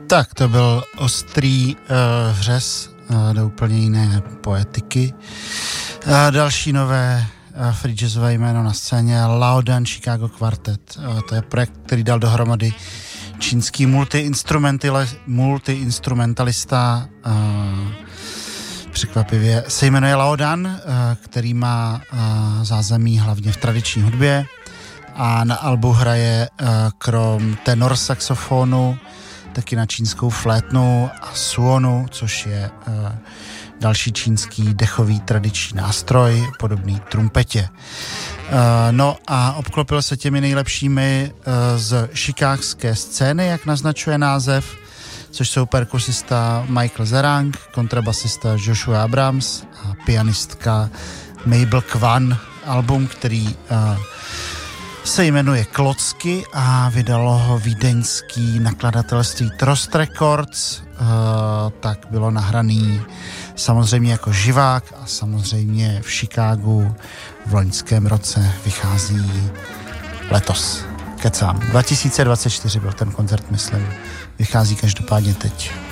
Tak to byl ostrý vřez do úplně jiné poetiky. Další nové free jazzové jméno na scéně Laodan Chicago Quartet. To je projekt, který dal dohromady čínský multiinstrumentalista, překvapivě se jmenuje Laodan, který má zázemí hlavně v tradiční hudbě a na albu hraje krom tenor saxofonu taky na čínskou flétnu a suonu, což je další čínský dechový tradiční nástroj, podobný trumpetě. No a obklopil se těmi nejlepšími z chicagské scény, jak naznačuje název, což jsou perkusista Michael Zerang, kontrabasista Joshua Abrams a pianistka Mabel Kwan. Album, který se jmenuje Klocky a vydalo ho vídeňský nakladatelství Trost Records, tak bylo nahraný samozřejmě jako živák a samozřejmě v Chicagu v loňském roce, vychází letos. Kecám. 2024 byl ten koncert, myslím. Vychází každopádně teď.